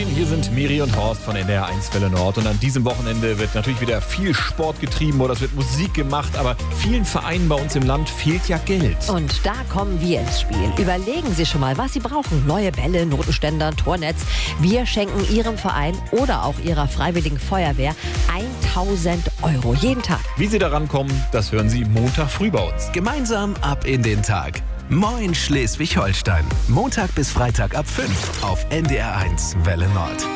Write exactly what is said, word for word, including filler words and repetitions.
Moin, hier sind Miri und Horst von N D R eins Welle Nord. Und an diesem Wochenende wird natürlich wieder viel Sport getrieben oder es wird Musik gemacht. Aber vielen Vereinen bei uns im Land fehlt ja Geld. Und da kommen wir ins Spiel. Überlegen Sie schon mal, was Sie brauchen. Neue Bälle, Notenständer, Tornetz. Wir schenken Ihrem Verein oder auch Ihrer Freiwilligen Feuerwehr tausend Euro jeden Tag. Wie Sie daran kommen, das hören Sie Montag früh bei uns. Gemeinsam ab in den Tag. Moin Schleswig-Holstein. Montag bis Freitag ab fünf auf N D R eins Welle Nord.